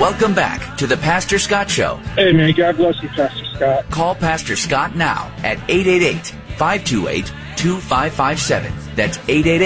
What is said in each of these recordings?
Welcome back to the Pastor Scott Show. Hey, man, God bless you, Pastor Scott. Call Pastor Scott now at 888-528-2557. That's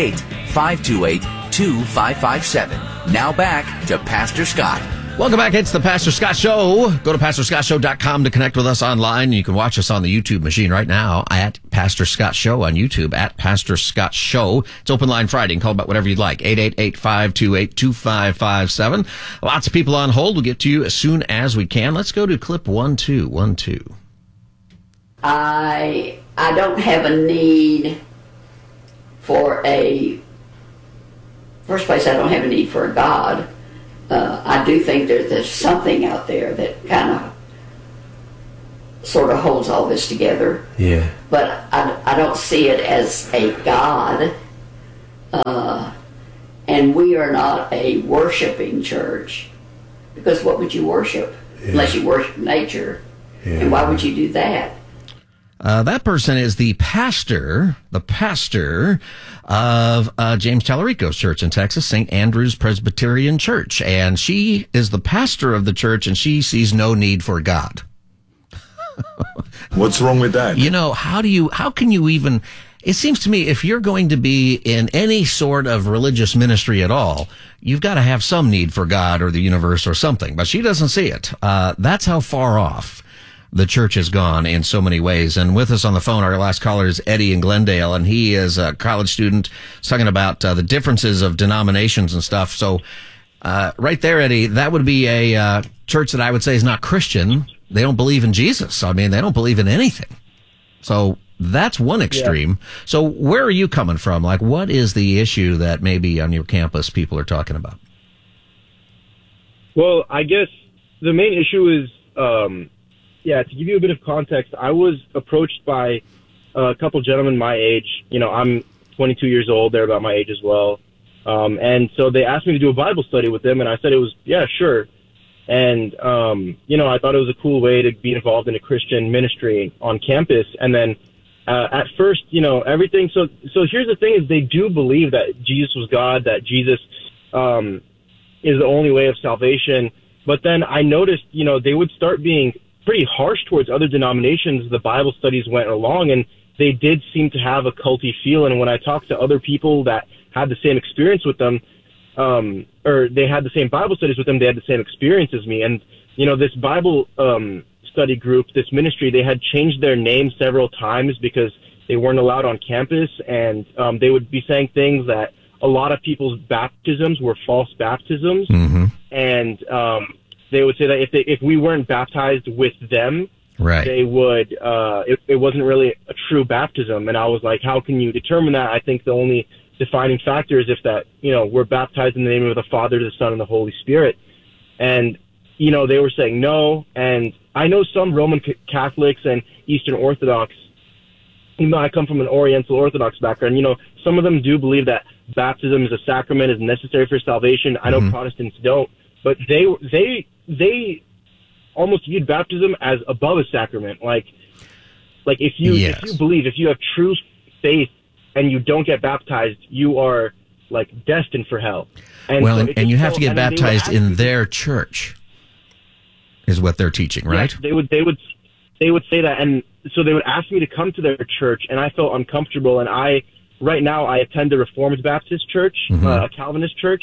888-528-2557. Now back to Pastor Scott. Welcome back. It's the Pastor Scott Show. Go to PastorScottShow.com to connect with us online. You can watch us on the YouTube machine right now at Pastor Scott Show on YouTube, at Pastor Scott Show. It's Open Line Friday. You can call about whatever you'd like. 888-528-2557. Lots of people on hold. We'll get to you as soon as we can. Let's go to clip 1212. I don't have a need for first place, I don't have a need for a God. I do think there's something out there that kind of sort of holds all this together. Yeah. But I don't see it as a God. And we are not a worshiping church. Because what would you worship? Yeah. Unless you worship nature. Yeah. And why would you do that? That person is the pastor of James Tallarico's church in Texas, St. Andrew's Presbyterian Church. And she is the pastor of the church, and she sees no need for God. What's wrong with that? You know, how can you even, it seems to me if you're going to be in any sort of religious ministry at all, you've got to have some need for God or the universe or something. But she doesn't see it. That's how far off the church has gone in so many ways. And with us on the phone, our last caller is Eddie in Glendale, and he is a college student. He's talking about the differences of denominations and stuff. So right there, Eddie, that would be a church that I would say is not Christian. They don't believe in Jesus. I mean, they don't believe in anything. So that's one extreme. Yeah. So where are you coming from? Like, what is the issue that maybe on your campus people are talking about? Well, I guess the main issue is, to give you a bit of context, I was approached by a couple gentlemen my age. You know, I'm 22 years old. They're about my age as well. And so they asked me to do a Bible study with them, and I said it was, yeah, sure. And, I thought it was a cool way to be involved in a Christian ministry on campus. And then at first, everything. So here's the thing is they do believe that Jesus was God, that Jesus is the only way of salvation. But then I noticed, they would start being pretty harsh towards other denominations as the Bible studies went along, and they did seem to have a culty feel. And when I talked to other people that had the same experience with them, or they had the same Bible studies with them, they had the same experience as me. And, this Bible study group, this ministry, they had changed their name several times because they weren't allowed on campus, and they would be saying things that a lot of people's baptisms were false baptisms. Mm-hmm. And they would say that if we weren't baptized with them, right, they would, it wasn't really a true baptism. And I was like, how can you determine that? I think the only defining factor is if that, we're baptized in the name of the Father, the Son, and the Holy Spirit. And, they were saying no. And I know some Roman Catholics and Eastern Orthodox, even though I come from an Oriental Orthodox background, some of them do believe that baptism is a sacrament, is necessary for salvation. I know Protestants don't. But they almost viewed baptism as above a sacrament. Like if you believe, if you have true faith and you don't get baptized, you are like destined for hell. And and you have to get baptized in their church, is what they're teaching, right? Yeah, they would say that, and so they would ask me to come to their church, and I felt uncomfortable. And right now I attend a Reformed Baptist church, a Calvinist church,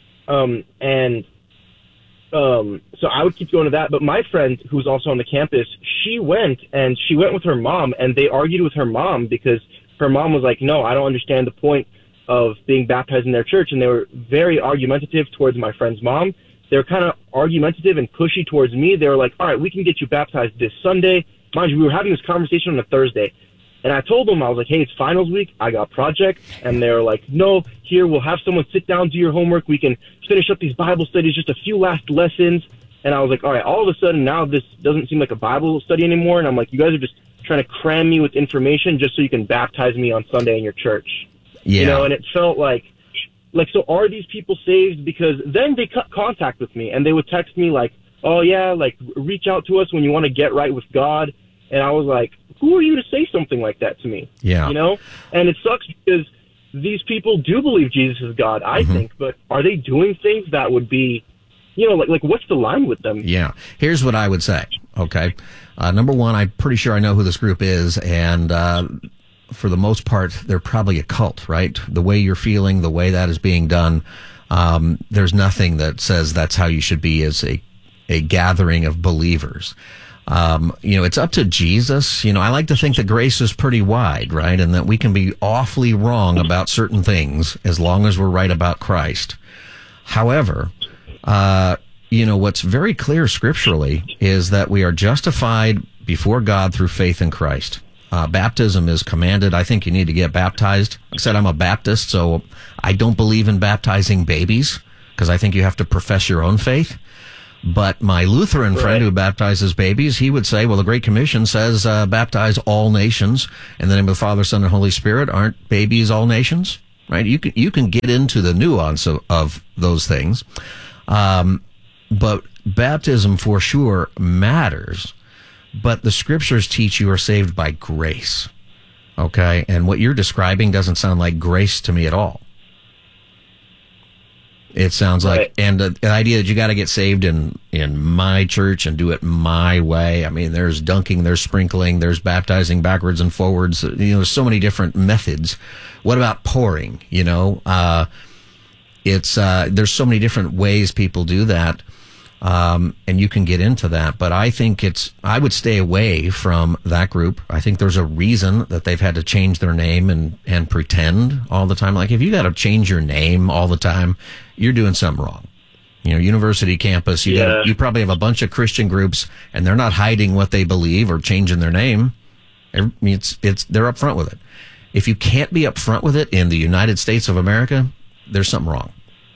so I would keep going to that. But my friend, who's also on the campus, she went with her mom, and they argued with her mom because her mom was like, no, I don't understand the point of being baptized in their church. And they were very argumentative towards my friend's mom. They were kind of argumentative and pushy towards me. They were like, all right, we can get you baptized this Sunday. Mind you, we were having this conversation on a Thursday. And I told them, I was like, hey, it's finals week. I got projects. And they were like, no, here, we'll have someone sit down, do your homework. We can finish up these Bible studies, just a few last lessons. And I was like, all right, all of a sudden now this doesn't seem like a Bible study anymore. And I'm like, you guys are just trying to cram me with information just so you can baptize me on Sunday in your church. Yeah. And it felt like, so are these people saved? Because then they cut contact with me and they would text me like, oh yeah, like reach out to us when you want to get right with God. And I was like, who are you to say something like that to me? Yeah. And it sucks because these people do believe Jesus is God, I think, but are they doing things that would be like what's the line with them? Yeah. Here's what I would say. Okay. Number one, I'm pretty sure I know who this group is, and for the most part, they're probably a cult, right? The way you're feeling, the way that is being done, there's nothing that says that's how you should be as a gathering of believers. It's up to Jesus. I like to think that grace is pretty wide, right? And that we can be awfully wrong about certain things as long as we're right about Christ. However, what's very clear scripturally is that we are justified before God through faith in Christ. Baptism is commanded. I think you need to get baptized. Like I said, I'm a Baptist, so I don't believe in baptizing babies because I think you have to profess your own faith. But my Lutheran friend who baptizes babies, he would say, well, the Great Commission says baptize all nations in the name of the Father, Son, and Holy Spirit. Aren't babies all nations? Right? You can get into the nuance of those things. But baptism for sure matters. But the scriptures teach you are saved by grace. Okay? And what you're describing doesn't sound like grace to me at all. It sounds like, and the idea that you got to get saved in my church and do it my way. I mean, there's dunking, there's sprinkling, there's baptizing backwards and forwards. There's so many different methods. What about pouring? There's so many different ways people do that. And you can get into that, but I think I would stay away from that group. I think there's a reason that they've had to change their name and pretend all the time. Like, if you got to change your name all the time, you're doing something wrong. University campus, you probably have a bunch of Christian groups and they're not hiding what they believe or changing their name. They're upfront with it. If you can't be upfront with it in the United States of America, there's something wrong.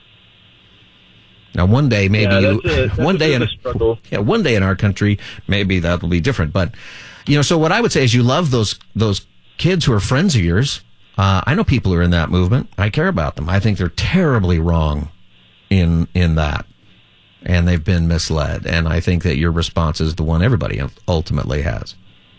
Now, one day, one day in our country, maybe that will be different. But, so what I would say is you love those kids who are friends of yours. I know people who are in that movement. I care about them. I think they're terribly wrong in that. And they've been misled. And I think that your response is the one everybody ultimately has.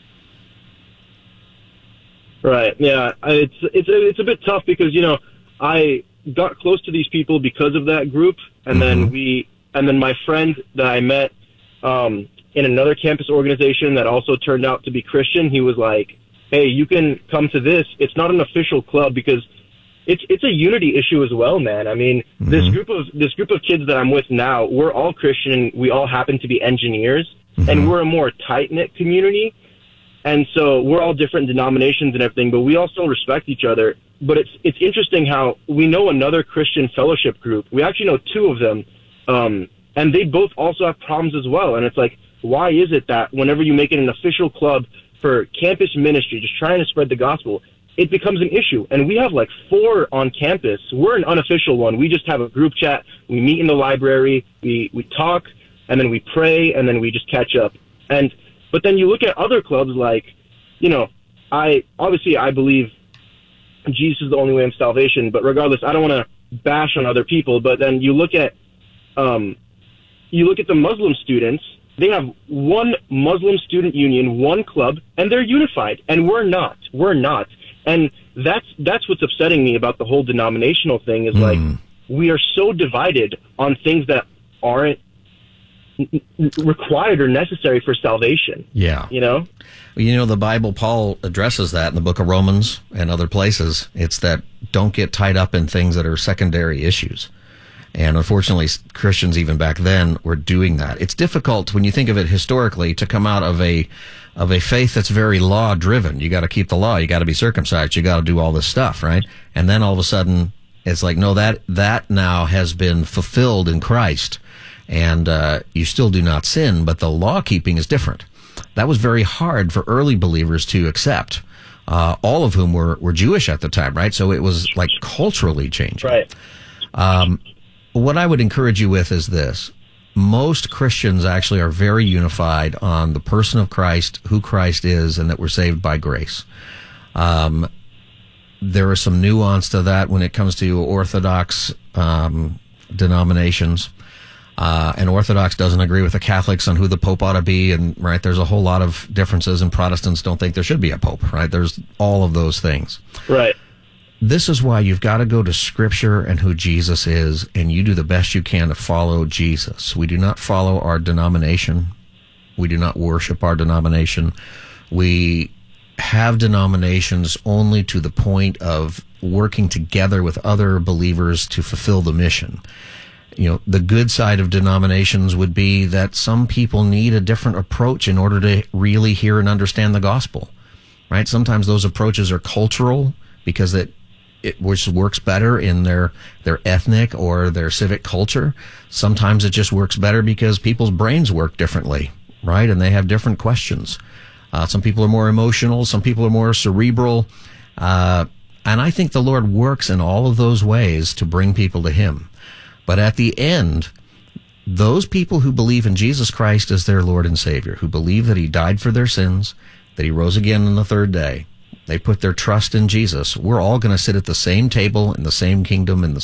Right. Yeah. It's a bit tough because, I got close to these people because of that group. And then my friend that I met in another campus organization that also turned out to be Christian, he was like, hey, you can come to this. It's not an official club because it's a unity issue as well, man. I mean, this group of kids that I'm with now, we're all Christian. We all happen to be engineers, and we're a more tight-knit community. And so we're all different denominations and everything, but we all still respect each other. But it's interesting how we know another Christian fellowship group. We actually know two of them, and they both also have problems as well. And it's like, why is it that whenever you make it an official club for campus ministry, just trying to spread the gospel, it becomes an issue? And we have like 4 on campus. We're an unofficial one. We just have a group chat. We meet in the library. We talk, and then we pray, and then we just catch up. But then you look at other clubs like, I believe Jesus is the only way of salvation, but regardless, I don't want to bash on other people. But then you look at the Muslim students. They have one Muslim student union, one club, and they're unified. And we're not. And that's what's upsetting me about the whole denominational thing is like we are so divided on things that aren't required or necessary for salvation. Yeah. The Bible, Paul addresses that in the book of Romans and other places. It's that don't get tied up in things that are secondary issues. And unfortunately, Christians even back then were doing that. It's difficult when you think of it historically to come out of a faith that's very law driven. You got to keep the law. You got to be circumcised. You got to do all this stuff, right? And then all of a sudden it's like, no, that now has been fulfilled in Christ. And you still do not sin, but the law keeping is different. That was very hard for early believers to accept, all of whom were Jewish at the time, right? So it was like culturally changing. Right. What I would encourage you with is this. Most Christians actually are very unified on the person of Christ, who Christ is, and that we're saved by grace. There is some nuance to that when it comes to Orthodox denominations. And Orthodox doesn't agree with the Catholics on who the Pope ought to be, and right, there's a whole lot of differences, and Protestants don't think there should be a Pope, right? There's all of those things. Right. this is why you've got to go to Scripture and who Jesus is, and you do the best you can to follow Jesus. We do not follow our denomination. We do not worship our denomination. We have denominations only to the point of working together with other believers to fulfill the mission. You know, the good side of denominations would be that some people need a different approach in order to really hear and understand the gospel, right? Sometimes those approaches are cultural because it works better in their ethnic or their civic culture. Sometimes it just works better because people's brains work differently, right? And they have different questions. Some people are more emotional. Some people are more cerebral. And I think the Lord works in all of those ways to bring people to Him. But at the end, those people who believe in Jesus Christ as their Lord and Savior, who believe that He died for their sins, that He rose again on the third day, they put their trust in Jesus, we're all going to sit at the same table in the same kingdom in the